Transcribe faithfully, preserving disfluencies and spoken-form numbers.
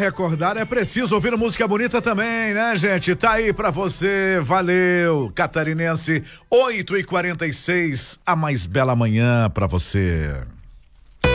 recordar é preciso ouvir música bonita também, né, gente? Tá aí pra você, valeu. Catarinense, oito e quarenta e seis, a mais bela manhã pra você.